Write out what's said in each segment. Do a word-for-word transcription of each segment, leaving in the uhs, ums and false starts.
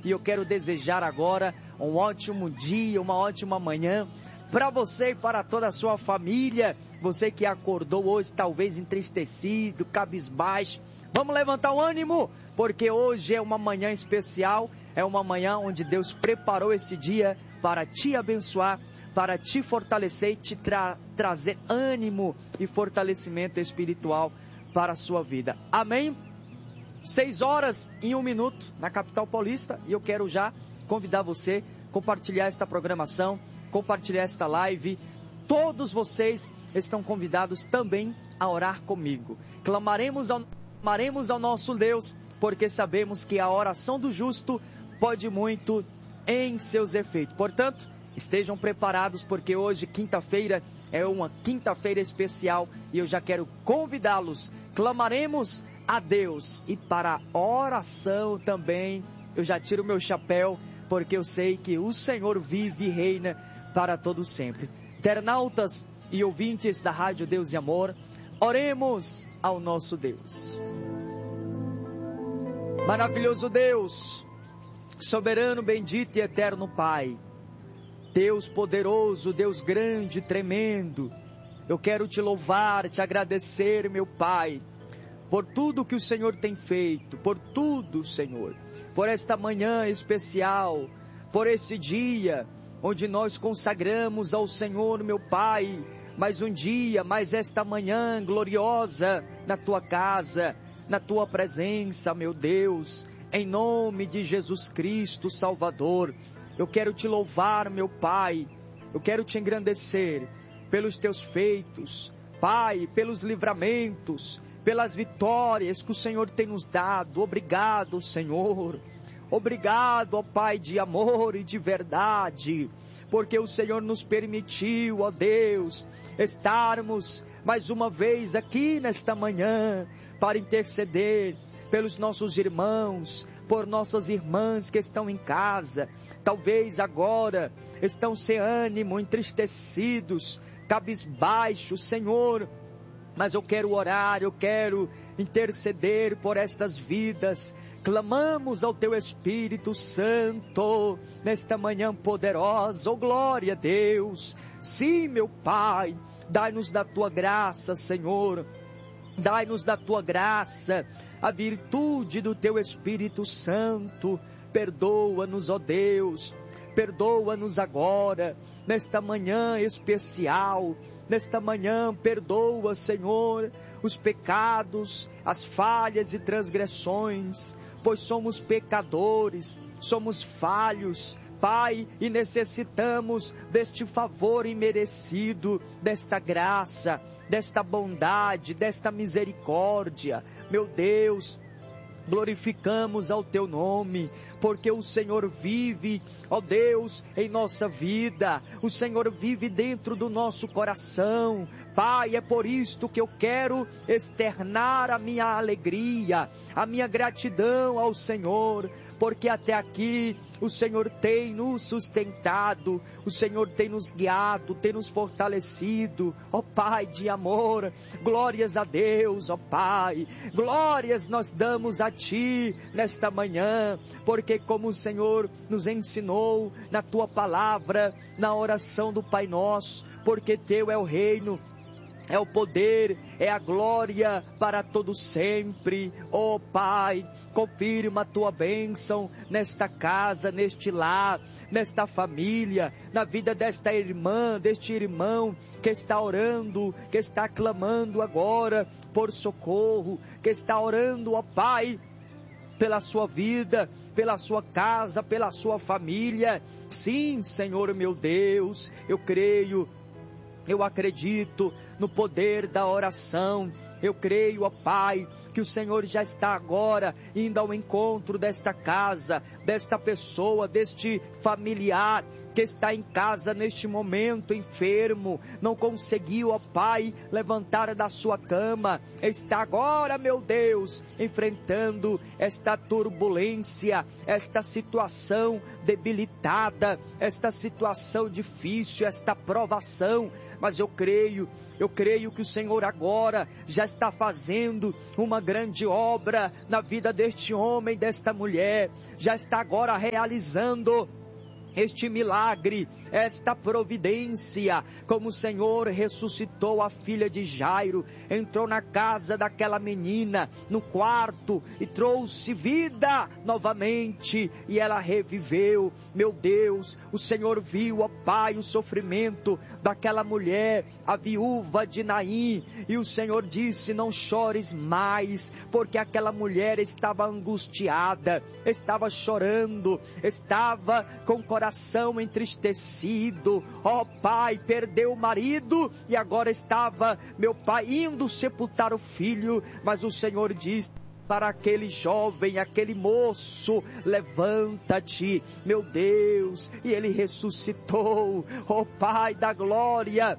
e eu quero desejar agora um ótimo dia, uma ótima manhã para você e para toda a sua família. Você que acordou hoje talvez entristecido, cabisbaixo, vamos levantar o ânimo, porque hoje é uma manhã especial, é uma manhã onde Deus preparou esse dia para te abençoar, para te fortalecer e te tra- trazer ânimo e fortalecimento espiritual para a sua vida. Amém? Seis horas e um minuto na capital paulista, e eu quero já convidar você a compartilhar esta programação, compartilhar esta live. Todos vocês estão convidados também a orar comigo. Clamaremos ao, clamaremos ao nosso Deus, porque sabemos que a oração do justo pode muito em seus efeitos. Portanto, estejam preparados, porque hoje, quinta-feira, é uma quinta-feira especial e eu já quero convidá-los. Clamaremos a Deus, e para a oração também eu já tiro meu chapéu, porque eu sei que o Senhor vive e reina para todo sempre. Internautas e ouvintes da Rádio Deus e Amor, oremos ao nosso Deus. Maravilhoso Deus, soberano, bendito e eterno Pai, Deus poderoso, Deus grande, tremendo, eu quero te louvar, te agradecer, meu Pai, por tudo que o Senhor tem feito, por tudo, Senhor, por esta manhã especial, por este dia onde nós consagramos ao Senhor, meu Pai, mais um dia, mais esta manhã gloriosa na Tua casa, na Tua presença, meu Deus, em nome de Jesus Cristo, Salvador. Eu quero te louvar, meu Pai, eu quero te engrandecer pelos Teus feitos, Pai, pelos livramentos, pelas vitórias que o Senhor tem nos dado. Obrigado, Senhor. Obrigado, ó Pai de amor e de verdade, porque o Senhor nos permitiu, ó Deus, estarmos mais uma vez aqui nesta manhã para interceder pelos nossos irmãos, por nossas irmãs que estão em casa, talvez agora estão sem ânimo, entristecidos, cabisbaixos, Senhor. Mas eu quero orar, eu quero interceder por estas vidas. Clamamos ao Teu Espírito Santo nesta manhã poderosa. Oh, glória a Deus. Sim, meu Pai, dai-nos da Tua graça, Senhor. Dai-nos da Tua graça a virtude do Teu Espírito Santo. Perdoa-nos, ó Deus. Perdoa-nos agora, nesta manhã especial. Nesta manhã, perdoa, Senhor, os pecados, as falhas e transgressões, pois somos pecadores, somos falhos, Pai, e necessitamos deste favor imerecido, desta graça, desta bondade, desta misericórdia. Meu Deus, glorificamos ao Teu nome, porque o Senhor vive, ó Deus, em nossa vida, o Senhor vive dentro do nosso coração, Pai, é por isto que eu quero externar a minha alegria, a minha gratidão ao Senhor, porque até aqui o Senhor tem nos sustentado, o Senhor tem nos guiado, tem nos fortalecido, ó Pai de amor. Glórias a Deus, ó Pai, glórias nós damos a Ti nesta manhã, porque como o Senhor nos ensinou na Tua palavra, na oração do Pai Nosso, porque Teu é o reino, é o poder, é a glória para todo sempre. Ó Pai, confirma a Tua bênção nesta casa, neste lar, nesta família, na vida desta irmã, deste irmão que está orando, que está clamando agora por socorro, que está orando, ó Pai, pela sua vida, pela sua casa, pela sua família. Sim, Senhor meu Deus, eu creio, eu acredito no poder da oração. Eu creio, ó Pai, que o Senhor já está agora indo ao encontro desta casa, desta pessoa, deste familiar que está em casa neste momento enfermo, não conseguiu, ó Pai, levantar da sua cama, está agora, meu Deus, enfrentando esta turbulência, esta situação debilitada, esta situação difícil, esta provação, mas eu creio Eu creio que o Senhor agora já está fazendo uma grande obra na vida deste homem, desta mulher. Já está agora realizando este milagre, esta providência, como o Senhor ressuscitou a filha de Jairo, entrou na casa daquela menina, no quarto, e trouxe vida novamente, e ela reviveu. Meu Deus, o Senhor viu, ó Pai, o sofrimento daquela mulher, a viúva de Naim, e o Senhor disse: não chores mais, porque aquela mulher estava angustiada, estava chorando, estava com o coração entristecido, ó Pai, perdeu o marido e agora estava, meu Pai, indo sepultar o filho, mas o Senhor diz para aquele jovem, aquele moço: levanta-te, meu Deus, e ele ressuscitou, ó Pai da glória.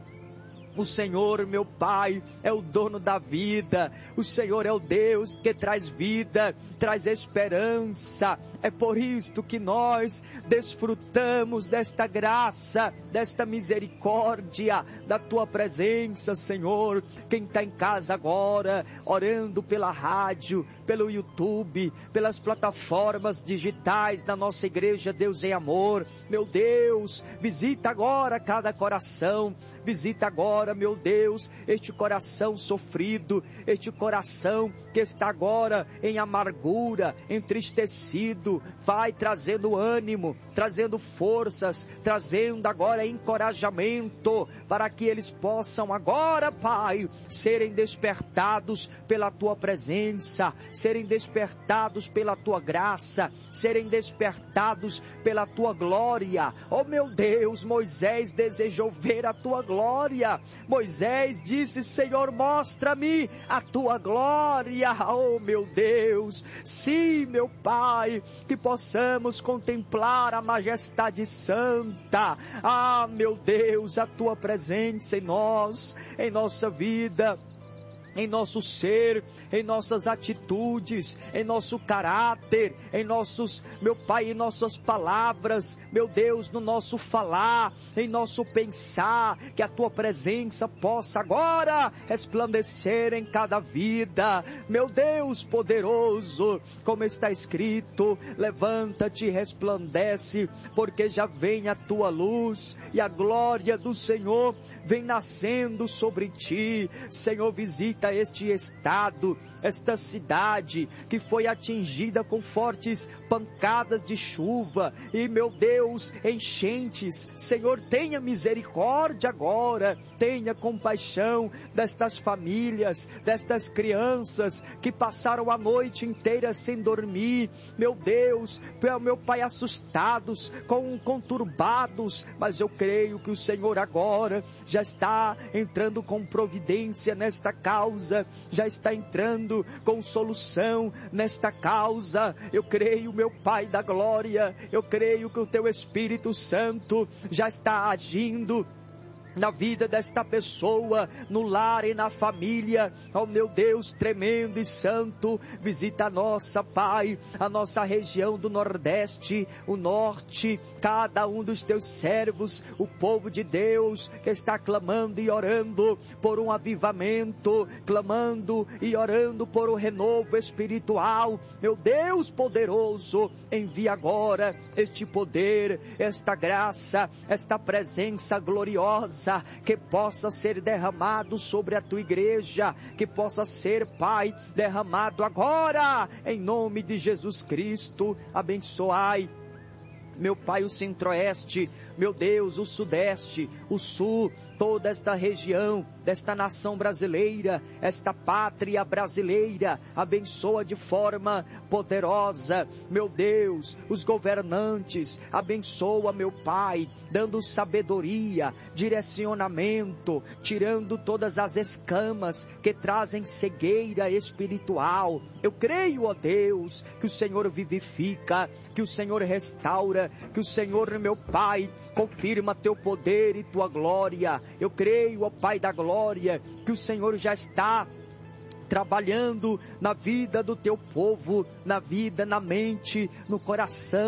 O Senhor, meu Pai, é o dono da vida. O Senhor é o Deus que traz vida, traz esperança. É por isto que nós desfrutamos desta graça, desta misericórdia, da Tua presença, Senhor. Quem está em casa agora, orando pela rádio, pelo YouTube, pelas plataformas digitais da nossa igreja Deus em Amor, meu Deus, visita agora cada coração. Visita agora, meu Deus, este coração sofrido, este coração que está agora em amargura, entristecido. Vai trazendo ânimo, trazendo forças, trazendo agora encorajamento, para que eles possam agora, Pai, serem despertados pela Tua presença, serem despertados pela Tua graça, serem despertados pela Tua glória. Oh meu Deus, Moisés desejou ver a Tua glória. Glória. Moisés disse: Senhor, mostra-me a Tua glória. Oh meu Deus, sim, meu Pai, que possamos contemplar a majestade santa. Ah meu Deus, a Tua presença em nós, em nossa vida, em nosso ser, em nossas atitudes, em nosso caráter, em nossos, meu Pai, em nossas palavras, meu Deus, no nosso falar, em nosso pensar, que a Tua presença possa agora resplandecer em cada vida. Meu Deus poderoso, como está escrito: levanta-te e resplandece, porque já vem a Tua luz e a glória do Senhor vem nascendo sobre ti. Senhor, visita este estado, esta cidade que foi atingida com fortes pancadas de chuva e, meu Deus, enchentes. Senhor, tenha misericórdia agora, tenha compaixão destas famílias, destas crianças que passaram a noite inteira sem dormir, meu Deus, meu Pai, assustados, com, conturbados, mas eu creio que o Senhor agora já está entrando com providência nesta causa, já está entrando com solução nesta causa. Eu creio, meu Pai da glória, eu creio que o Teu Espírito Santo já está agindo na vida desta pessoa, no lar e na família. Oh meu Deus tremendo e santo, visita a nossa, Pai, a nossa região do Nordeste, o Norte, cada um dos Teus servos, o povo de Deus que está clamando e orando por um avivamento, clamando e orando por um renovo espiritual. Meu Deus poderoso, envia agora este poder, esta graça, esta presença gloriosa, que possa ser derramado sobre a Tua igreja, que possa ser, Pai, derramado agora, em nome de Jesus Cristo. Abençoai, meu Pai, o Centro-Oeste, meu Deus, o Sudeste, o Sul, toda esta região, desta nação brasileira, esta pátria brasileira. Abençoa de forma poderosa, meu Deus, os governantes. Abençoa, meu Pai, dando sabedoria, direcionamento, tirando todas as escamas que trazem cegueira espiritual. Eu creio, ó Deus, que o Senhor vivifica, que o Senhor restaura, que o Senhor, meu Pai, confirma Teu poder e Tua glória. Eu creio, ó Pai da glória, que o Senhor já está trabalhando na vida do Teu povo, na vida, na mente, no coração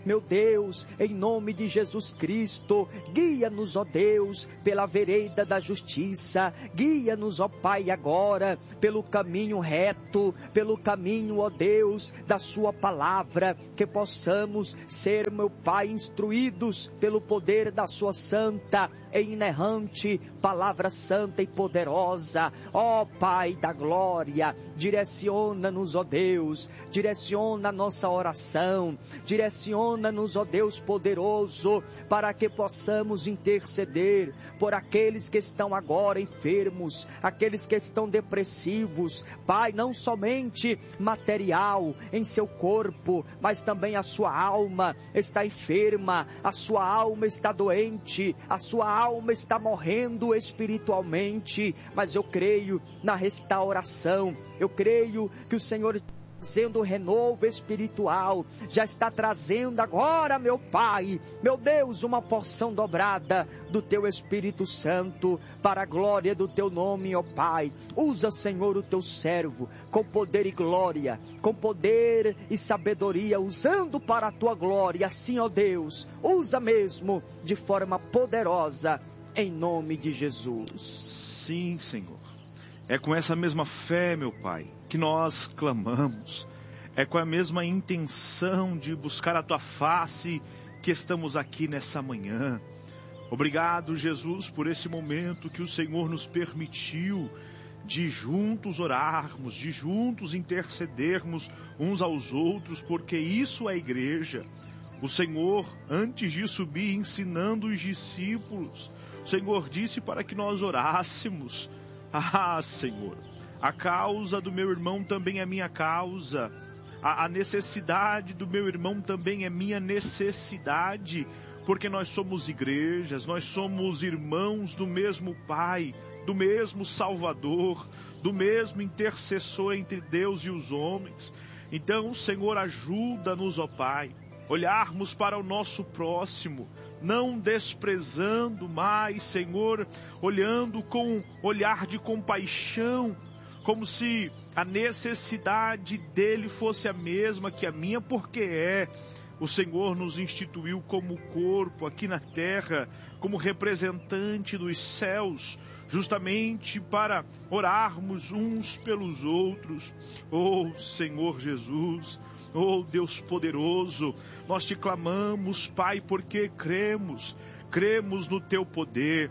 meu Deus, em nome de Jesus Cristo, guia-nos, ó Deus, pela vereda da justiça, guia-nos, ó Pai, agora, pelo caminho reto, pelo caminho, ó Deus, da sua palavra, que possamos ser, meu Pai, instruídos pelo poder da sua santa e inerrante palavra santa e poderosa. Ó Pai da glória, direciona-nos, ó Deus, direciona a nossa oração, direciona-nos, ó Deus poderoso, para que possamos interceder por aqueles que estão agora enfermos, aqueles que estão depressivos, Pai, não somente material em seu corpo, mas também a sua alma está enferma, a sua alma está doente, a sua alma está morrendo espiritualmente, mas eu creio na restauração, eu creio que o Senhor trazendo renovo espiritual, já está trazendo agora, meu Pai, meu Deus, uma porção dobrada do Teu Espírito Santo, para a glória do Teu nome, ó Pai. Usa, Senhor, o Teu servo, com poder e glória, com poder e sabedoria, usando para a Tua glória, assim, ó Deus, usa mesmo, de forma poderosa, em nome de Jesus. Sim, Senhor. É com essa mesma fé, meu Pai, que nós clamamos. É com a mesma intenção de buscar a Tua face que estamos aqui nessa manhã. Obrigado, Jesus, por esse momento que o Senhor nos permitiu de juntos orarmos, de juntos intercedermos uns aos outros, porque isso é igreja. O Senhor, antes de subir ensinando os discípulos, o Senhor disse para que nós orássemos. Ah, Senhor, a causa do meu irmão também é minha causa. A, a necessidade do meu irmão também é minha necessidade. Porque nós somos igrejas, nós somos irmãos do mesmo Pai, do mesmo Salvador, do mesmo intercessor entre Deus e os homens. Então, Senhor, ajuda-nos, ó Pai, olharmos para o nosso próximo, não desprezando mais, Senhor, olhando com olhar de compaixão, como se a necessidade dele fosse a mesma que a minha, porque é. O Senhor nos instituiu como corpo aqui na terra, como representante dos céus, justamente para orarmos uns pelos outros. Oh Senhor Jesus, oh Deus poderoso, nós te clamamos, Pai, porque cremos, cremos no teu poder,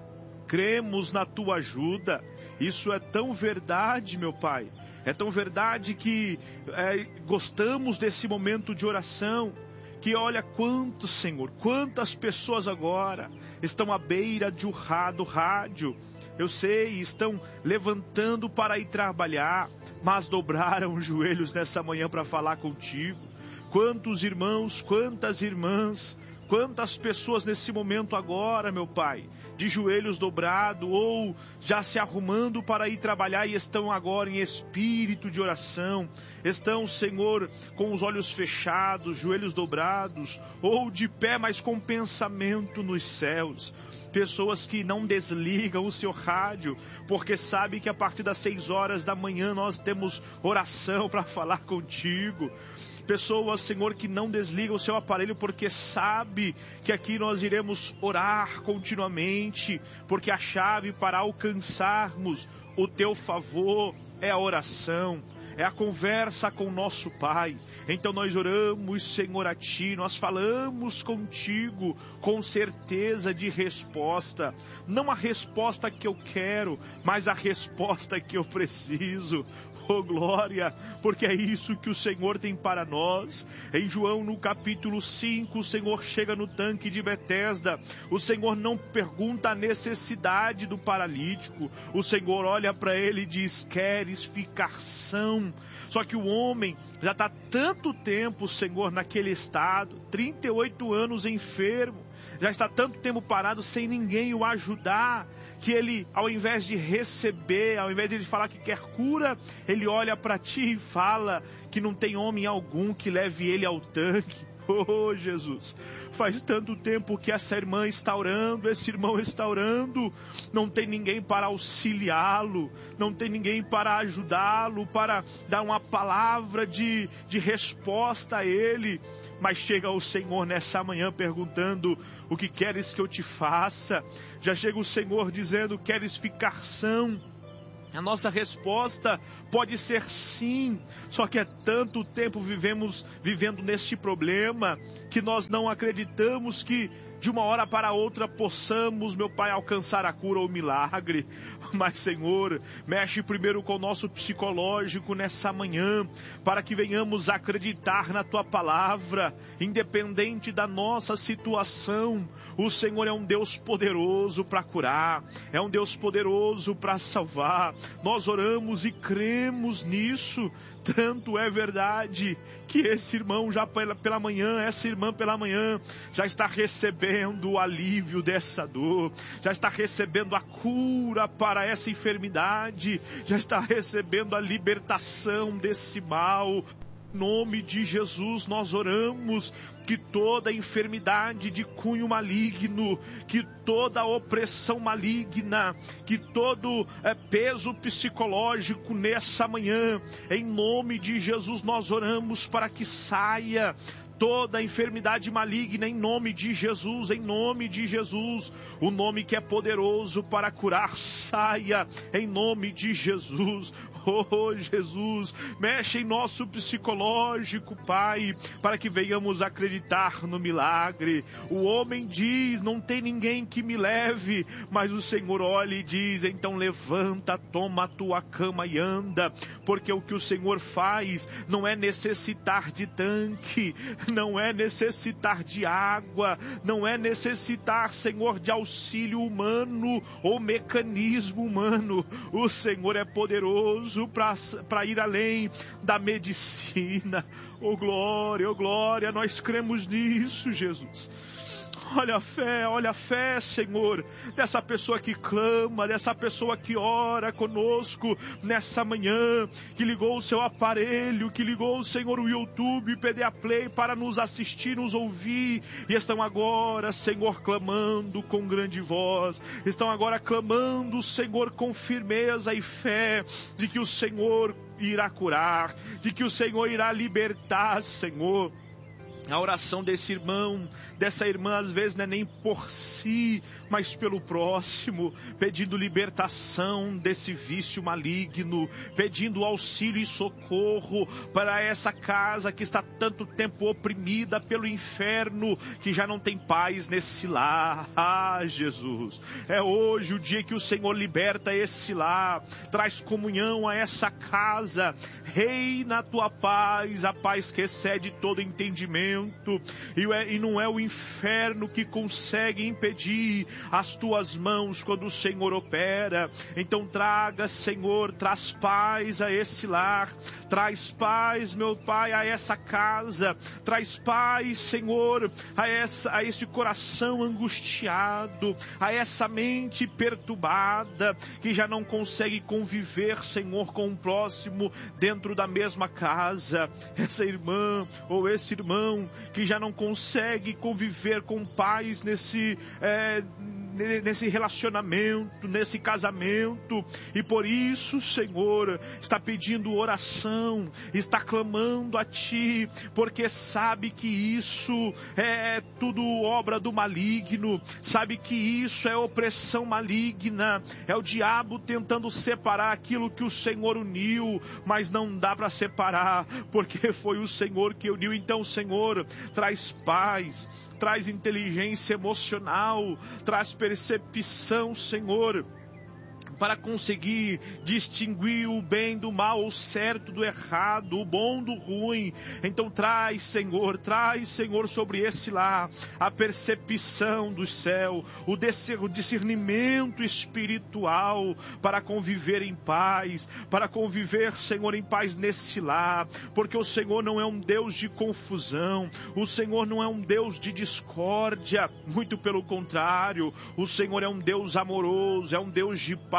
cremos na tua ajuda. Isso é tão verdade, meu Pai. É tão verdade que é, gostamos desse momento de oração, que olha quantos, Senhor, quantas pessoas agora estão à beira de um do rádio, eu sei, estão levantando para ir trabalhar, mas dobraram os joelhos nessa manhã para falar contigo. Quantos irmãos, quantas irmãs, quantas pessoas nesse momento agora, meu Pai, de joelhos dobrados ou já se arrumando para ir trabalhar e estão agora em espírito de oração, estão, Senhor, com os olhos fechados, joelhos dobrados, ou de pé, mas com pensamento nos céus. Pessoas que não desligam o seu rádio, porque sabe que a partir das seis horas da manhã nós temos oração para falar contigo. Pessoas, Senhor, que não desligam o seu aparelho porque sabe que aqui nós iremos orar continuamente, porque a chave para alcançarmos o teu favor é a oração, é a conversa com o nosso Pai. Então nós oramos, Senhor, a Ti, nós falamos contigo com certeza de resposta, não a resposta que eu quero, mas a resposta que eu preciso. Oh glória, porque é isso que o Senhor tem para nós. Em João no capítulo cinco, o Senhor chega no tanque de Betesda. O Senhor não pergunta a necessidade do paralítico. O Senhor olha para ele e diz: queres ficar são? Só que o homem já está tanto tempo, Senhor, naquele estado, trinta e oito anos enfermo, já está tanto tempo parado sem ninguém o ajudar, que ele, ao invés de receber, ao invés de ele falar que quer cura, ele olha para ti e fala que não tem homem algum que leve ele ao tanque. Oh, Jesus, faz tanto tempo que essa irmã está orando, esse irmão está orando, não tem ninguém para auxiliá-lo, não tem ninguém para ajudá-lo, para dar uma palavra de, de resposta a ele, mas chega o Senhor nessa manhã perguntando: o que queres que eu te faça? Já chega o Senhor dizendo: queres ficar são? A nossa resposta pode ser sim, só que é tanto tempo vivemos vivendo neste problema que nós não acreditamos que de uma hora para outra possamos, meu Pai, alcançar a cura ou o milagre. Mas, Senhor, mexe primeiro com o nosso psicológico nessa manhã, para que venhamos acreditar na Tua palavra, independente da nossa situação. O Senhor é um Deus poderoso para curar, é um Deus poderoso para salvar. Nós oramos e cremos nisso. Tanto é verdade que esse irmão já pela, pela manhã, essa irmã pela manhã, já está recebendo o alívio dessa dor, já está recebendo a cura para essa enfermidade, já está recebendo a libertação desse mal. Em nome de Jesus nós oramos que toda enfermidade de cunho maligno, que toda opressão maligna, que todo é, peso psicológico nessa manhã, em nome de Jesus nós oramos para que saia toda enfermidade maligna em nome de Jesus, em nome de Jesus, o nome que é poderoso para curar, saia em nome de Jesus. Oh, Jesus, mexe em nosso psicológico, Pai, para que venhamos acreditar no milagre. O homem diz: não tem ninguém que me leve, mas o Senhor olha e diz: então levanta, toma a tua cama e anda, porque o que o Senhor faz não é necessitar de tanque, não é necessitar de água, não é necessitar, Senhor, de auxílio humano ou mecanismo humano. O Senhor é poderoso para ir além da medicina. Oh glória, oh glória, nós cremos nisso, Jesus. Olha a fé, olha a fé, Senhor, dessa pessoa que clama, dessa pessoa que ora conosco nessa manhã, que ligou o seu aparelho, que ligou, Senhor, o YouTube, P D A Play para nos assistir, nos ouvir, e estão agora, Senhor, clamando com grande voz, estão agora clamando, Senhor, com firmeza e fé, de que o Senhor irá curar, de que o Senhor irá libertar, Senhor. A oração desse irmão, dessa irmã, às vezes não é nem por si, mas pelo próximo, pedindo libertação desse vício maligno, pedindo auxílio e socorro para essa casa que está tanto tempo oprimida pelo inferno, que já não tem paz nesse lar. Ah, Jesus, é hoje o dia que o Senhor liberta esse lar, traz comunhão a essa casa, reina a tua paz, a paz que excede todo entendimento. E não é o inferno que consegue impedir as tuas mãos quando o Senhor opera. Então traga, Senhor, traz paz a esse lar, traz paz, meu Pai, a essa casa, traz paz, Senhor, a, essa, a esse coração angustiado, a essa mente perturbada, que já não consegue conviver, Senhor, com o próximo dentro da mesma casa. Essa irmã ou esse irmão que já não consegue conviver com paz nesse, é, nesse relacionamento, nesse casamento, e por isso, Senhor, está pedindo oração, está clamando a Ti, porque sabe que isso é tudo obra do maligno, sabe que isso é opressão maligna, é o diabo tentando separar aquilo que o Senhor uniu, mas não dá para separar, porque foi o Senhor que uniu. Então, Senhor, traz paz, traz inteligência emocional, traz percepção, Senhor, para conseguir distinguir o bem do mal, o certo do errado, o bom do ruim. Então traz, Senhor, traz, Senhor, sobre esse lar a percepção do céu, o discernimento espiritual para conviver em paz, para conviver, Senhor, em paz nesse lar, porque o Senhor não é um Deus de confusão, o Senhor não é um Deus de discórdia, muito pelo contrário, o Senhor é um Deus amoroso, é um Deus de paz,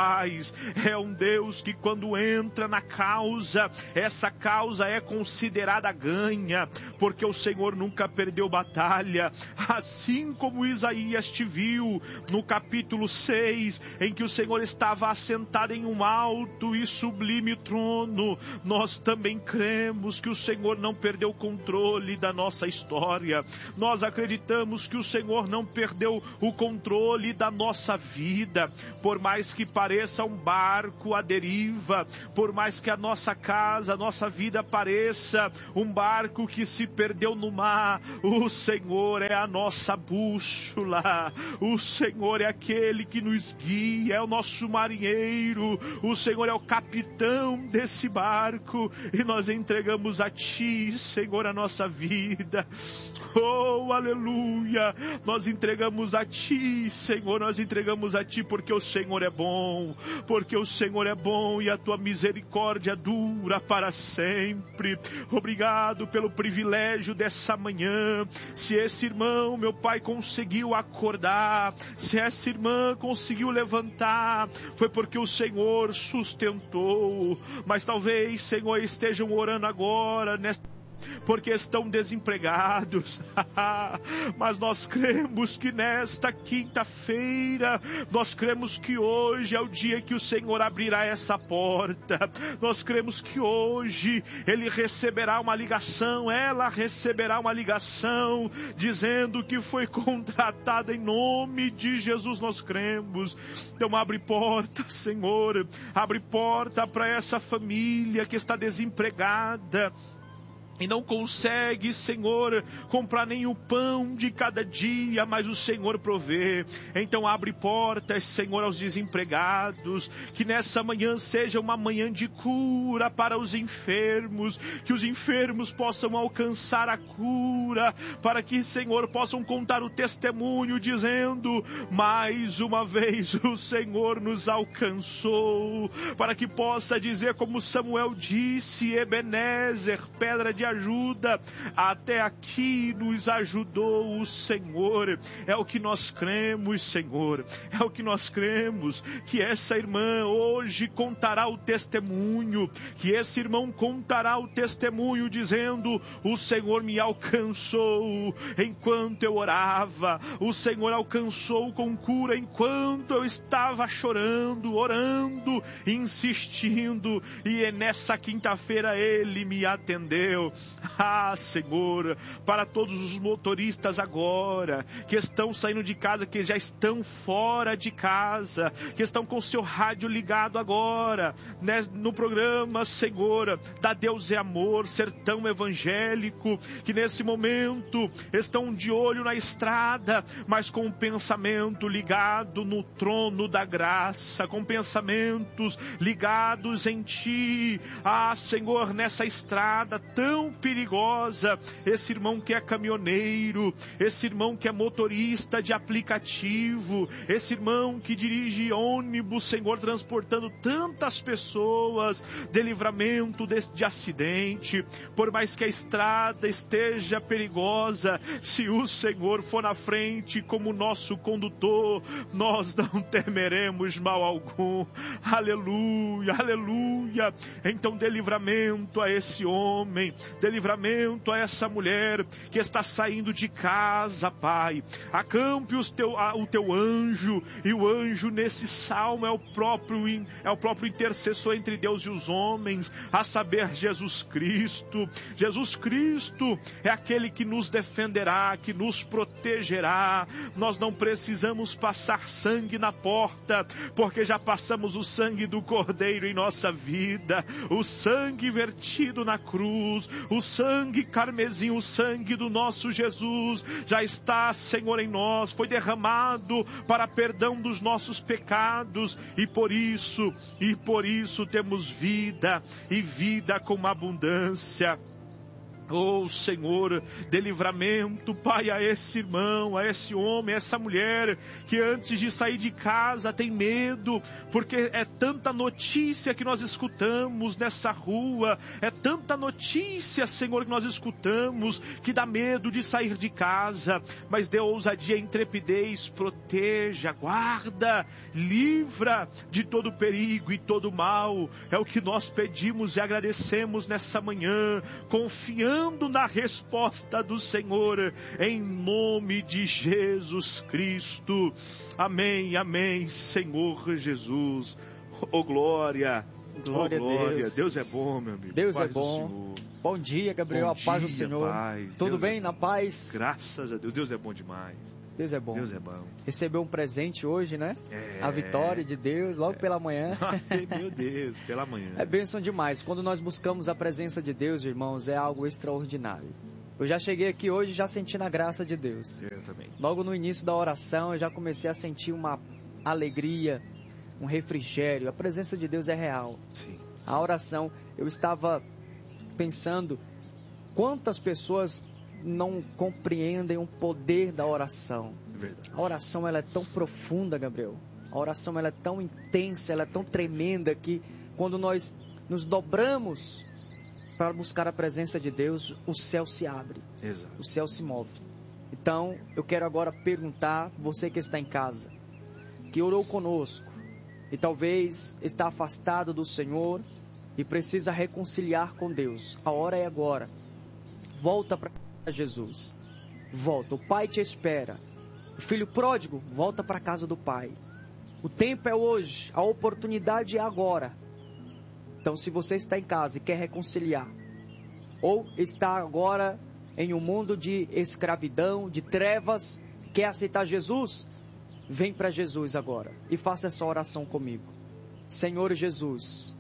paz. É um Deus que quando entra na causa, essa causa é considerada ganha, porque o Senhor nunca perdeu batalha. Assim como Isaías te viu no capítulo seis, em que o Senhor estava assentado em um alto e sublime trono, nós também cremos que o Senhor não perdeu o controle da nossa história. Nós acreditamos que o Senhor não perdeu o controle da nossa vida. Por mais que pareça um barco à deriva, por mais que a nossa casa, a nossa vida pareça um barco que se perdeu no mar, o Senhor é a nossa bússola, o Senhor é aquele que nos guia, é o nosso marinheiro, o Senhor é o capitão desse barco, e nós entregamos a Ti, Senhor, a nossa vida. Oh, aleluia! Nós entregamos a Ti, Senhor, nós entregamos a Ti porque o Senhor é bom, porque o Senhor é bom e a Tua misericórdia dura para sempre. Obrigado pelo privilégio dessa manhã. Se esse irmão, meu Pai, conseguiu acordar, se essa irmã conseguiu levantar, foi porque o Senhor sustentou. Mas talvez, Senhor, estejam orando agora, nesta porque estão desempregados, mas nós cremos que nesta quinta-feira, nós cremos que hoje é o dia que o Senhor abrirá essa porta, nós cremos que hoje Ele receberá uma ligação, ela receberá uma ligação, dizendo que foi contratada em nome de Jesus, nós cremos. Então abre porta, Senhor, abre porta para essa família que está desempregada, e não consegue, Senhor, comprar nem o pão de cada dia, mas o Senhor provê. Então abre portas, Senhor, aos desempregados, que nessa manhã seja uma manhã de cura para os enfermos, que os enfermos possam alcançar a cura, para que, Senhor, possam contar o testemunho, dizendo, mais uma vez o Senhor nos alcançou, para que possa dizer como Samuel disse, Ebenezer, pedra de ajuda, até aqui nos ajudou o Senhor. É o que nós cremos, Senhor, é o que nós cremos, que essa irmã hoje contará o testemunho, que esse irmão contará o testemunho, dizendo, o Senhor me alcançou enquanto eu orava, o Senhor alcançou com cura enquanto eu estava chorando, orando, insistindo, e nessa quinta-feira Ele me atendeu. Ah, Senhor, para todos os motoristas agora, que estão saindo de casa, que já estão fora de casa, que estão com o seu rádio ligado agora, né, no programa, Senhor, da Deus é Amor, Sertão Evangélico, que nesse momento estão de olho na estrada, mas com o pensamento ligado no trono da graça, com pensamentos ligados em Ti. Ah, Senhor, nessa estrada tão perigosa, esse irmão que é caminhoneiro, esse irmão que é motorista de aplicativo, esse irmão que dirige ônibus, Senhor, transportando tantas pessoas, de livramento de, de acidente, por mais que a estrada esteja perigosa, se o Senhor for na frente como nosso condutor, nós não temeremos mal algum. Aleluia, aleluia. Então dê livramento a esse homem, dê livramento a essa mulher que está saindo de casa, Pai. Acampe os teu, a, o teu anjo, e o anjo nesse salmo é o próprio é o próprio intercessor entre Deus e os homens, a saber, Jesus Cristo. Jesus Cristo é aquele que nos defenderá, que nos protegerá. Nós não precisamos passar sangue na porta, porque já passamos o sangue do Cordeiro em nossa vida, o sangue vertido na cruz, o sangue carmesim, o sangue do nosso Jesus já está, Senhor, em nós, foi derramado para perdão dos nossos pecados, e por isso, e por isso temos vida, e vida com abundância. Oh, Senhor, dê livramento, Pai, a esse irmão, a esse homem, a essa mulher, que antes de sair de casa tem medo, porque é tanta notícia que nós escutamos nessa rua, é tanta notícia, Senhor, que nós escutamos, que dá medo de sair de casa, mas dê ousadia e intrepidez, proteja, guarda, livra de todo perigo e todo mal, é o que nós pedimos e agradecemos nessa manhã, confiando na resposta do Senhor, em nome de Jesus Cristo. Amém, amém, Senhor Jesus. Oh, glória, glória, oh, glória. a Deus. Deus é bom, meu amigo. Deus paz é bom. Bom dia, Gabriel, bom a paz dia, do Senhor. Paz. Tudo Deus bem, é... na paz? Graças a Deus, Deus é bom demais. Deus é bom. Deus é bom. Recebeu um presente hoje, né? É... A vitória de Deus, logo é... pela manhã. Ai, meu Deus, pela manhã. É bênção demais. Quando nós buscamos a presença de Deus, irmãos, é algo extraordinário. Eu já cheguei aqui hoje já sentindo a graça de Deus. Eu também. Logo no início da oração, eu já comecei a sentir uma alegria, um refrigério. A presença de Deus é real. Sim. A oração, eu estava pensando quantas pessoas não compreendem o poder da oração. Verdade. A oração ela é tão profunda, Gabriel. A oração ela é tão intensa, ela é tão tremenda que quando nós nos dobramos para buscar a presença de Deus, o céu se abre. Exato. O céu se move. Então, eu quero agora perguntar, você que está em casa, que orou conosco e talvez está afastado do Senhor e precisa reconciliar com Deus. A hora é agora. Volta para Jesus. Volta. O Pai te espera. O filho pródigo, volta para a casa do Pai. O tempo é hoje. A oportunidade é agora. Então, se você está em casa e quer reconciliar, ou está agora em um mundo de escravidão, de trevas, quer aceitar Jesus, vem para Jesus agora e faça essa oração comigo. Senhor Jesus,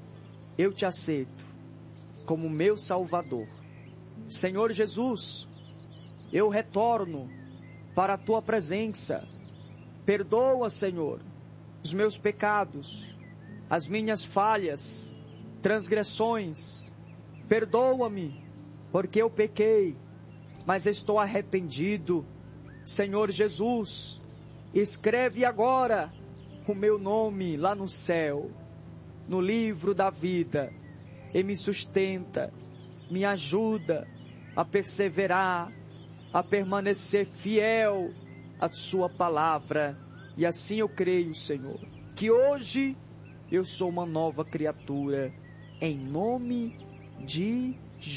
eu te aceito como meu Salvador. Senhor Jesus, eu retorno para a tua presença. Perdoa, Senhor, os meus pecados, as minhas falhas, transgressões. Perdoa-me, porque eu pequei, mas estou arrependido. Senhor Jesus, escreve agora o meu nome lá no céu, no livro da vida, e me sustenta, me ajuda a perseverar, a permanecer fiel à sua palavra. E assim eu creio, Senhor, que hoje eu sou uma nova criatura, em nome de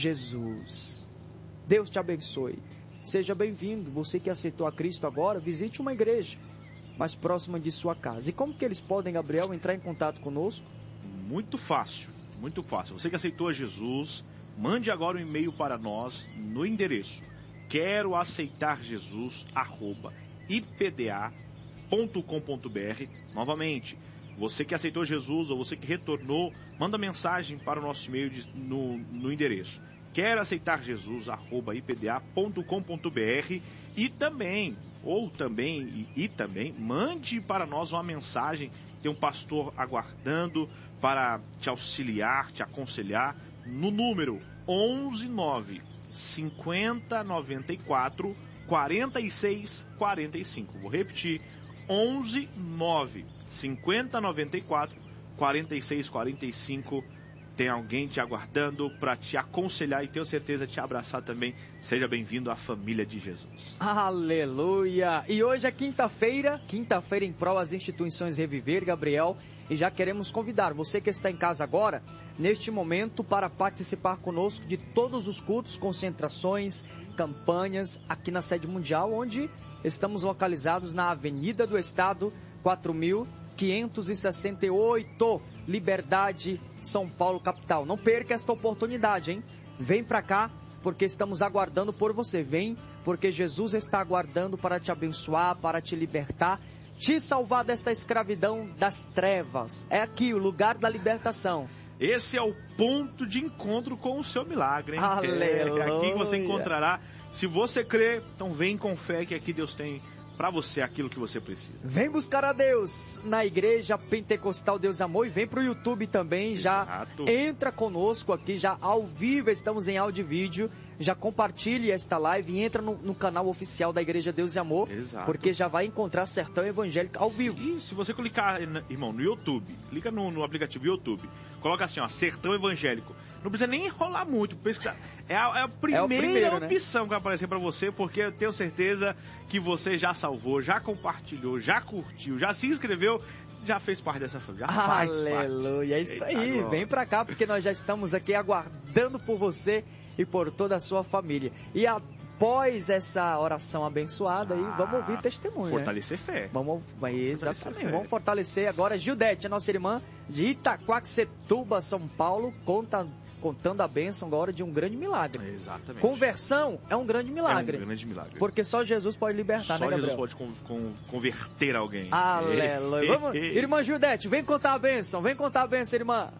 Jesus. Deus te abençoe. Seja bem-vindo. Você que aceitou a Cristo agora, visite uma igreja mais próxima de sua casa. E como que eles podem, Gabriel, entrar em contato conosco? Muito fácil, muito fácil. Você que aceitou a Jesus, mande agora um e-mail para nós no endereço quero aceitar Jesus arroba i p d a ponto com ponto b r. Novamente, você que aceitou Jesus ou você que retornou, manda mensagem para o nosso e-mail de, no, no endereço quero aceitar Jesus arroba i p d a ponto com ponto b r e também, ou também, e, e também, mande para nós uma mensagem, tem um pastor aguardando para te auxiliar, te aconselhar, no número onze nove cinquenta noventa e quatro quarenta e seis quarenta e cinco. Vou repetir, onze nove cinquenta noventa e quatro quarenta e seis quarenta e cinco. Tem alguém te aguardando para te aconselhar e tenho certeza te abraçar também. Seja bem-vindo à família de Jesus. Aleluia! E hoje é quinta-feira, quinta-feira em prol às instituições Reviver, Gabriel. E já queremos convidar você que está em casa agora, neste momento, para participar conosco de todos os cultos, concentrações, campanhas, aqui na sede mundial, onde estamos localizados na Avenida do Estado, quatro mil quinhentos e sessenta e oito, Liberdade, São Paulo, capital. Não perca esta oportunidade, hein? Vem para cá, porque estamos aguardando por você. Vem, porque Jesus está aguardando para te abençoar, para te libertar, te salvar desta escravidão das trevas. É aqui o lugar da libertação. Esse é o ponto de encontro com o seu milagre, hein? Aleluia. É aqui que você encontrará. Se você crê, então vem com fé que aqui Deus tem para você aquilo que você precisa. Vem buscar a Deus na Igreja Pentecostal Deus Amor e vem pro YouTube também. Exato. Já entra conosco aqui, já ao vivo, estamos em áudio e vídeo. Já compartilhe esta live e entra no, no canal oficial da Igreja Deus e Amor. Exato. Porque já vai encontrar Sertão Evangélico ao vivo. E se você clicar, irmão, no YouTube, clica no, no aplicativo YouTube, coloca assim, ó, Sertão Evangélico. Não precisa nem enrolar muito, pesquisar. É a, é a primeira é primeiro, opção né? que vai aparecer para você, porque eu tenho certeza que você já salvou, já compartilhou, já curtiu, já se inscreveu, já fez parte dessa família, já faz parte. Aleluia, é isso aí. Agora. Vem para cá, porque nós já estamos aqui aguardando por você e por toda a sua família. E após essa oração abençoada, ah, aí, vamos ouvir testemunho. Fortalecer né? fé. Vamos, exatamente. Fortalecer vamos fortalecer agora Gildete, a nossa irmã de Itaquaquecetuba, São Paulo, conta, contando a bênção agora de um grande milagre. Exatamente. Conversão é um grande milagre. É um grande milagre. Porque só Jesus pode libertar, só né, Gabriel? Só Jesus pode con con converter alguém. Aleluia. Vamos, irmã Gildete, vem contar a bênção. Vem contar a bênção, irmã.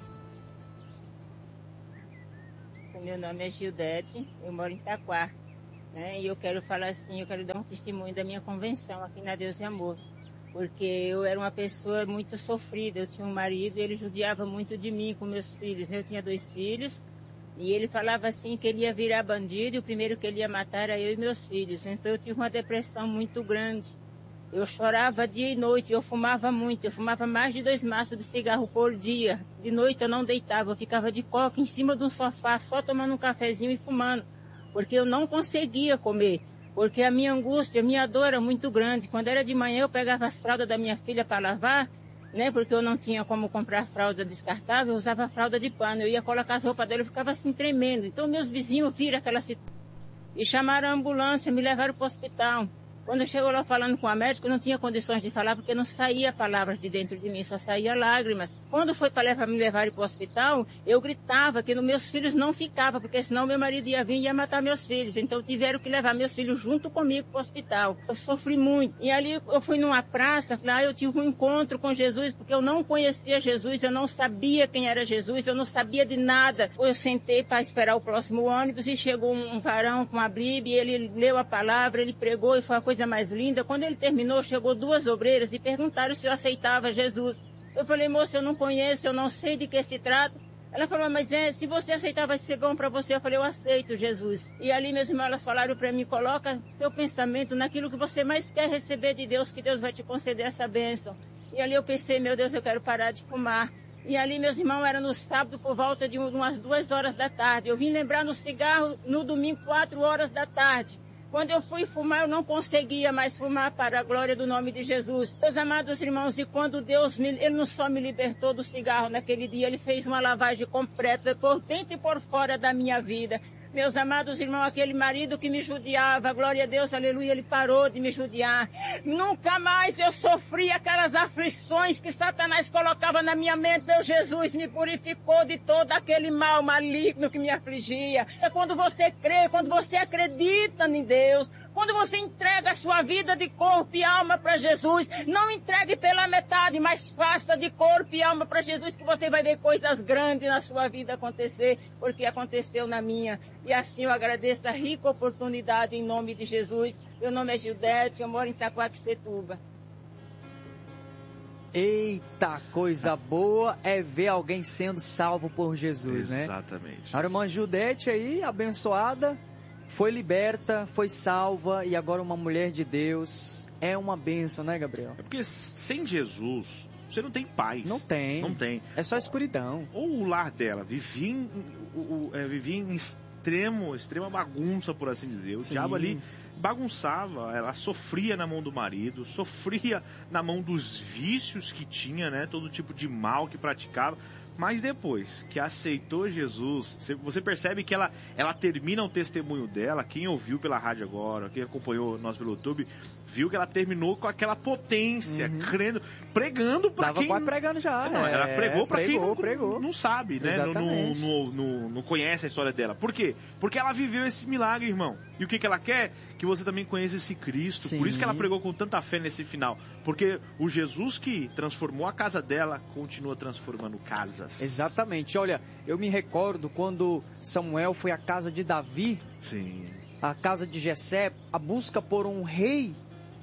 Meu nome é Gildete, eu moro em Itaquá, né? E eu quero falar assim, eu quero dar um testemunho da minha convenção aqui na Deus e Amor, porque eu era uma pessoa muito sofrida, eu tinha um marido e ele judiava muito de mim com meus filhos, né? Eu tinha dois filhos e ele falava assim que ele ia virar bandido e o primeiro que ele ia matar era eu e meus filhos, então eu tive uma depressão muito grande. Eu chorava dia e noite, eu fumava muito, eu fumava mais de dois maços de cigarro por dia. De noite eu não deitava, eu ficava de coca em cima de um sofá, só tomando um cafezinho e fumando, porque eu não conseguia comer, porque a minha angústia, a minha dor era muito grande. Quando era de manhã eu pegava as fraldas da minha filha para lavar, né, porque eu não tinha como comprar fralda descartável, eu usava fralda de pano, eu ia colocar as roupas dela, eu ficava assim tremendo. Então meus vizinhos viram aquela situação e chamaram a ambulância, me levaram para o hospital. Quando eu chego lá falando com a médica, eu não tinha condições de falar, porque não saía palavras de dentro de mim, só saía lágrimas. Quando foi para levar, me levar para o hospital, eu gritava que nos meus filhos não ficava, porque senão meu marido ia vir e ia matar meus filhos. Então tiveram que levar meus filhos junto comigo para o hospital. Eu sofri muito. E ali eu fui numa praça, lá eu tive um encontro com Jesus, porque eu não conhecia Jesus, eu não sabia quem era Jesus, eu não sabia de nada. Eu sentei para esperar o próximo ônibus e chegou um varão com a Bíblia, ele leu a palavra, ele pregou e foi a coisa coisa mais linda. Quando ele terminou, chegou duas obreiras e perguntaram se eu aceitava Jesus. Eu falei, moça, eu não conheço, eu não sei de que se trata. Ela falou, mas é, se você aceitar vai ser bom para você. Eu falei, eu aceito Jesus. E ali meus irmãos, elas falaram para mim, coloca seu pensamento naquilo que você mais quer receber de Deus, que Deus vai te conceder essa bênção. E ali eu pensei, meu Deus, eu quero parar de fumar. E ali, meus irmãos, era no sábado por volta de umas duas horas da tarde. Eu vim lembrar no cigarro no domingo, quatro horas da tarde. Quando eu fui fumar, eu não conseguia mais fumar, para a glória do nome de Jesus. Meus amados irmãos, e quando Deus, me, Ele não só me libertou do cigarro naquele dia, Ele fez uma lavagem completa por dentro e por fora da minha vida. Meus amados irmãos, aquele marido que me judiava, glória a Deus, aleluia, ele parou de me judiar. Nunca mais eu sofri aquelas aflições que Satanás colocava na minha mente. Meu Jesus me purificou de todo aquele mal maligno que me afligia. É quando você crê, quando você acredita em Deus, quando você entrega a sua vida de corpo e alma para Jesus, não entregue pela metade, mas faça de corpo e alma para Jesus, que você vai ver coisas grandes na sua vida acontecer, porque aconteceu na minha. E assim eu agradeço a rica oportunidade em nome de Jesus. Meu nome é Gildete, eu moro em Itaquaquecetuba. Eita, coisa boa é ver alguém sendo salvo por Jesus, né? Exatamente. A irmã Gildete aí, abençoada, foi liberta, foi salva e agora uma mulher de Deus. É uma bênção, né, Gabriel? É porque sem Jesus, você não tem paz. Não tem. Não tem. É só escuridão. Ou o lar dela vivia em, o, o, é, vivia em extremo, extrema bagunça, por assim dizer. O Sim. diabo ali bagunçava, ela sofria na mão do marido, sofria na mão dos vícios que tinha, né? Todo tipo de mal que praticava. Mas depois que aceitou Jesus, você percebe que ela, ela termina o testemunho dela. Quem ouviu pela rádio agora, quem acompanhou nós pelo YouTube, viu que ela terminou com aquela potência, uhum. crendo, pregando para quem... Tava pregando já. Não, é, ela pregou para quem não, pregou. não sabe, né? Não, não, não, não, não conhece a história dela. Por quê? Porque ela viveu esse milagre, irmão. E o que, que ela quer? Que você também conheça esse Cristo. Sim. Por isso que ela pregou com tanta fé nesse final. Porque o Jesus que transformou a casa dela, continua transformando casas. Exatamente. Olha, eu me recordo quando Samuel foi à casa de Davi. Sim. A casa de Jessé, a busca por um rei,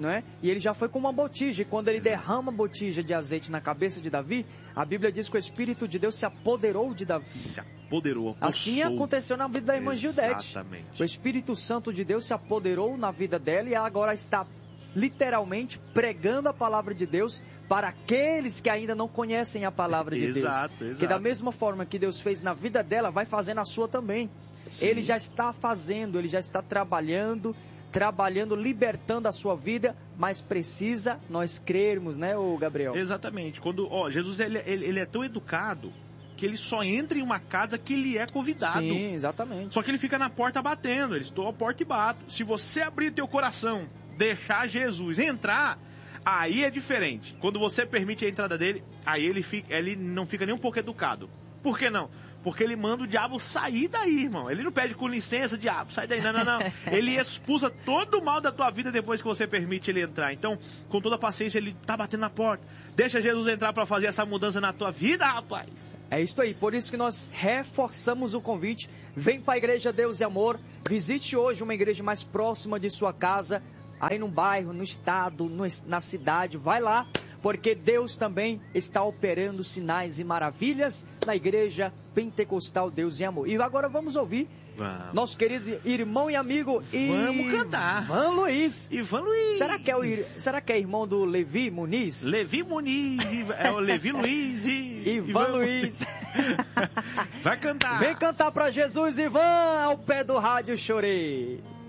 não é? E ele já foi com uma botija, e quando ele derrama a botija de azeite na cabeça de Davi, a Bíblia diz que o Espírito de Deus se apoderou de Davi. Se apoderou, Assim aconteceu na vida da irmã Gildete. Exatamente. O Espírito Santo de Deus se apoderou na vida dela e ela agora está literalmente pregando a palavra de Deus para aqueles que ainda não conhecem a palavra de Exato, Deus. exato. Que da mesma forma que Deus fez na vida dela, vai fazer na sua também. Sim. Ele já está fazendo, ele já está trabalhando, trabalhando, libertando a sua vida, mas precisa nós crermos, né, ô Gabriel? Exatamente. Quando, ó, Jesus ele, ele, ele é tão educado que ele só entra em uma casa que ele é convidado. Sim, exatamente. Só que ele fica na porta batendo. Ele estou à porta e bato. Se você abrir teu coração, deixar Jesus entrar, aí é diferente. Quando você permite a entrada dele, aí ele, fica, ele não fica nem um pouco educado. Por que não? Porque ele manda o diabo sair daí, irmão. Ele não pede com licença, diabo, sai daí. Não, não, não. Ele expulsa todo o mal da tua vida depois que você permite ele entrar. Então, com toda a paciência, ele tá batendo na porta. Deixa Jesus entrar para fazer essa mudança na tua vida, rapaz. É isso aí. Por isso que nós reforçamos o convite. Vem para a Igreja Deus e Amor. Visite hoje uma igreja mais próxima de sua casa. Aí no bairro, no estado, no, na cidade. Vai lá. Porque Deus também está operando sinais e maravilhas na Igreja Pentecostal Deus e Amor. E agora vamos ouvir vamos. nosso querido irmão e amigo Vamos cantar. Ivan Luiz. Ivan Luiz. Será que é, o, será que é irmão do Levi Muniz? Levi Muniz. É o Levi Luiz e... Ivan, Ivan Luiz. Vai cantar. Vem cantar para Jesus, Ivan, ao pé do rádio Chorei.